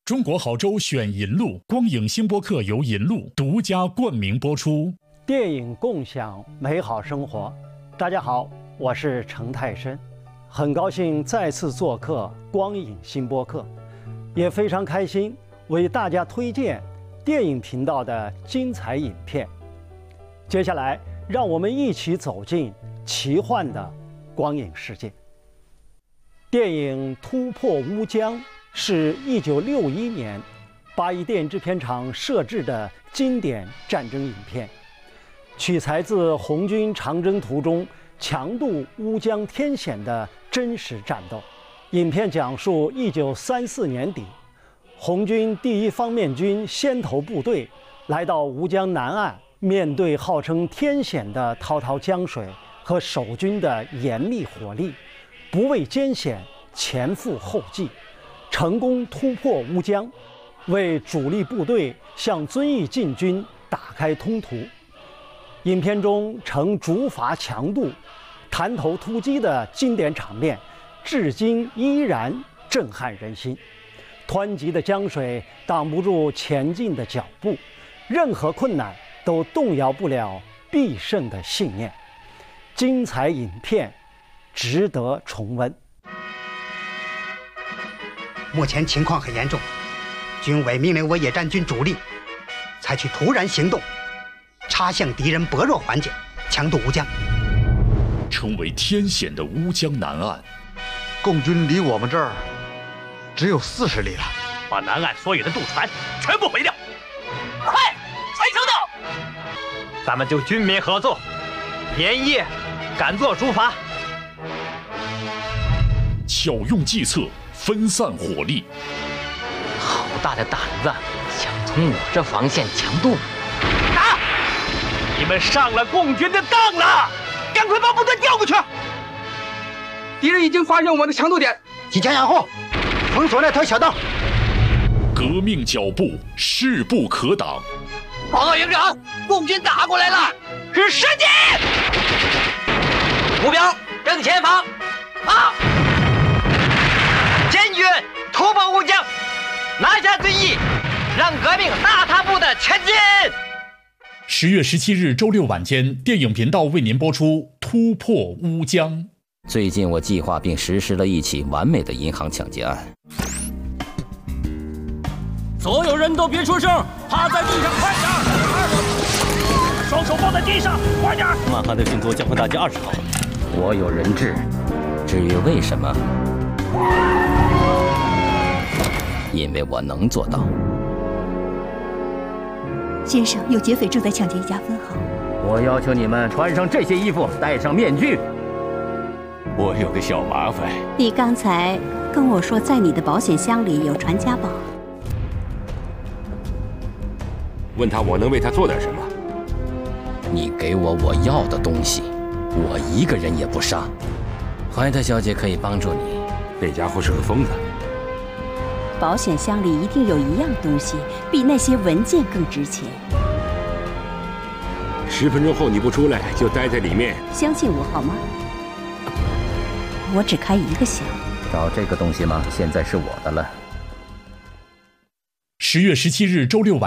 中国好州选银路光影新播客由银路独家冠名播出。 电影共享美好生活。大家好，我是程泰深，很高兴再次做客光影新播客，也非常开心为大家推荐电影频道的精彩影片。接下来，让我们一起走进奇幻的光影世界。电影《突破乌江》是1961年八一电影制片厂摄制的经典战争影片，取材自红军长征途中强渡乌江天险的真实战斗。影片讲述1934年底，红军第一方面军先头部队来到乌江南岸，面对号称天险的滔滔江水和守军的严密火力，不畏艰险，前赴后继，成功突破乌江，为主力部队向遵义进军打开通途。影片中呈竹筏强渡、弹头突击的经典场面，至今依然震撼人心。湍急的江水挡不住前进的脚步，任何困难都动摇不了必胜的信念。精彩影片值得重温。 目前情况很严重，军委命令我野战军主力采取突然行动，插向敌人薄弱环节，强渡乌江。 成为天险的乌江南岸， 共军离我们这儿只有40里了， 把南岸所有的渡船全部毁掉！快，全程到！咱们就军民合作，连夜赶做竹筏， 巧用计策，分散火力。 好大的胆子，想从我这防线强渡！ 打！你们上了共军的当了！赶快把部队调过去！ 敌人已经发现我们的强渡点， 提前掩护，封锁那条小道。 革命脚步势不可挡。 报告营长，共军打过来了，是时机！目标正前方，好！坚决突破乌江，拿下遵义，让革命大踏步的前进。 10月17日周六晚间，电影频道为您播出《突破乌江》。 最近我计划并实施了一起完美的银行抢劫案。 所有人都别出声，趴在地上，快点！双手抱在地上，快点！ 曼哈顿信托将会大街20号。 我有人质，至于为什么，因为我能做到。 先生，有劫匪正在抢劫一家分行。 我要求你们穿上这些衣服，戴上面具。 我有个小麻烦。 你刚才跟我说，在你的保险箱里有传家宝。 问他我能为他做点什么？ 你给我要的东西，我一个人也不杀。怀特小姐可以帮助你。 那家伙是个疯子。 保险箱里一定有一样东西，比那些文件更值钱。 10分钟后你不出来，就待在里面。 相信我好吗？我只开一个箱。 找这个东西吗？现在是我的了。 10月17日周六晚。